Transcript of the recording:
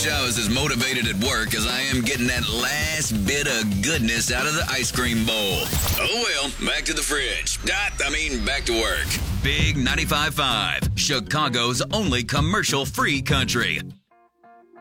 wish I was as motivated at work as I am getting that last bit of goodness out of the ice cream bowl. Oh well, back to the fridge. Back to work. Big 95.5, Chicago's only commercial-free country.